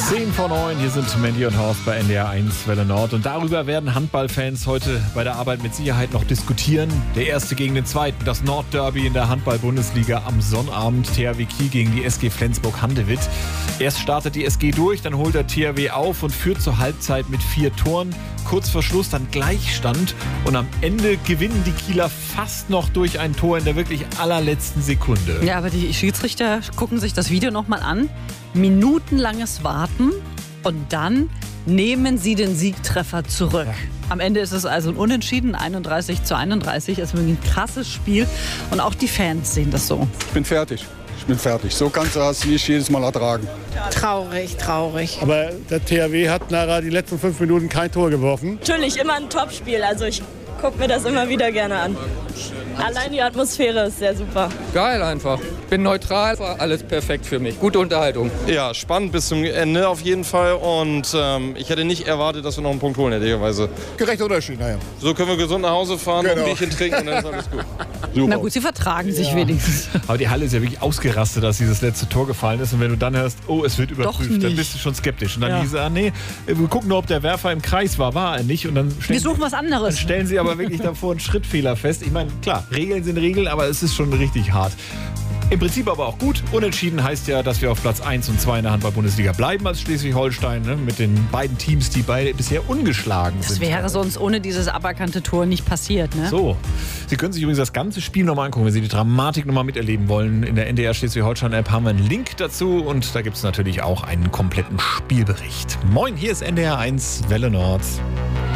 10:09, hier sind Mandy und Horst bei NDR 1 Welle Nord. Und darüber werden Handballfans heute bei der Arbeit mit Sicherheit noch diskutieren. Der Erste gegen den Zweiten, das Nordderby in der Handball-Bundesliga am Sonnabend. THW Kiel gegen die SG Flensburg-Handewitt. Erst startet die SG durch, dann holt der THW auf und führt zur Halbzeit mit 4 Toren. Kurz vor Schluss dann Gleichstand. Und am Ende gewinnen die Kieler fast noch durch ein Tor in der wirklich allerletzten Sekunde. Ja, aber die Schiedsrichter gucken sich das Video nochmal an. Minutenlanges Warten und dann nehmen sie den Siegtreffer zurück. Ja. Am Ende ist es also ein Unentschieden, 31:31. Es ist wirklich ein krasses Spiel und auch die Fans sehen das so. Ich bin fertig. So kannst du das nicht jedes Mal ertragen. Traurig. Aber der THW hat nachher die letzten 5 Minuten kein Tor geworfen. Natürlich immer ein Topspiel, also ich gucke mir das immer wieder gerne an. Allein die Atmosphäre ist sehr super. Geil einfach. Bin neutral, war alles perfekt für mich. Gute Unterhaltung. Ja, spannend bis zum Ende auf jeden Fall. Und ich hätte nicht erwartet, dass wir noch einen Punkt holen, ehrlicherweise. Gerechter Unterschied, naja. So können wir gesund nach Hause fahren, genau. Ein Bierchen trinken und dann ist alles gut. Super. Na gut, sie vertragen sich wenigstens. Aber die Halle ist ja wirklich ausgerastet, dass dieses letzte Tor gefallen ist. Und wenn du dann hörst, oh, es wird überprüft, dann bist du schon skeptisch. Und dann hieß er, nee, wir gucken nur, ob der Werfer im Kreis war. War er nicht. Und dann wir suchen was anderes. Dann stellen sie aber wirklich davor einen Schrittfehler fest. Ich meine, klar, Regeln sind Regeln, aber es ist schon richtig hart. Im Prinzip aber auch gut. Unentschieden heißt ja, dass wir auf Platz 1 und 2 in der Handball-Bundesliga bleiben als Schleswig-Holstein, ne? Mit den beiden Teams, die beide bisher ungeschlagen sind. Das wäre sonst ohne dieses aberkannte Tor nicht passiert. Ne? So, Sie können sich übrigens das ganze Spiel nochmal angucken, wenn Sie die Dramatik nochmal miterleben wollen. In der NDR Schleswig-Holstein-App haben wir einen Link dazu und da gibt es natürlich auch einen kompletten Spielbericht. Moin, hier ist NDR 1 Welle Nord.